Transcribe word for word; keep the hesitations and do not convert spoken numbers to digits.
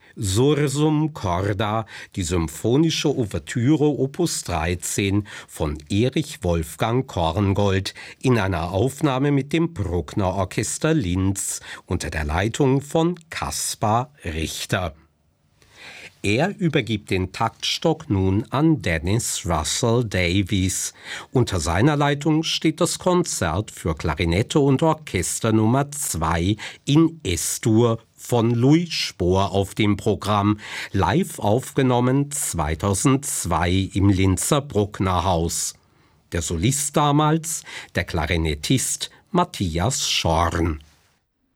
Sursum Corda, die symphonische Ouvertüre Opus dreizehn von Erich Wolfgang Korngold in einer Aufnahme mit dem Bruckner Orchester Linz unter der Leitung von Kaspar Richter. Er übergibt den Taktstock nun an Dennis Russell Davies. Unter seiner Leitung steht das Konzert für Klarinette und Orchester Nummer zwei in S-Dur von Louis Spohr auf dem Programm, live aufgenommen zweitausendzwei im Linzer Bruckner Haus. Der Solist damals, der Klarinettist Matthias Schorn.